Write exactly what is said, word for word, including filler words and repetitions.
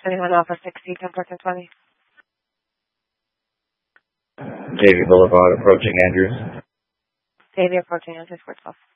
twenty-one Alpha sixty, ten fourteen twenty. Davie Boulevard approaching Andrews. Davie approaching Andrews, four twelve.